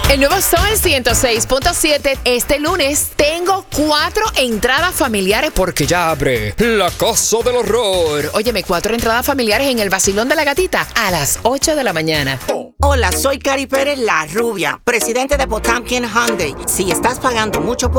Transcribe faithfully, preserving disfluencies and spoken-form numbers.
El nuevo Sol ciento seis punto siete. Este lunes tengo cuatro entradas familiares porque ya abre la Casa del Horror. Óyeme, cuatro entradas familiares en el Vacilón de la Gatita a las ocho de la mañana. Hola, soy Cari Pérez, la rubia, presidente de Potamkin Hyundai. Si estás pagando mucho por